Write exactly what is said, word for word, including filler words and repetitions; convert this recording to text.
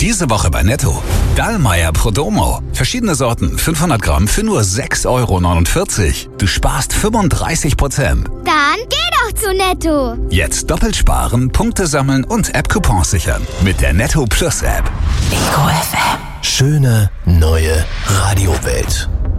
Diese Woche bei Netto. Dallmayr Prodomo. Verschiedene Sorten, fünfhundert Gramm für nur sechs Euro neunundvierzig. Du sparst fünfunddreißig Prozent. Dann geh doch zu Netto. Jetzt doppelt sparen, Punkte sammeln und App-Coupons sichern. Mit der Netto Plus App. Ego F M. Schöne neue Radiowelt.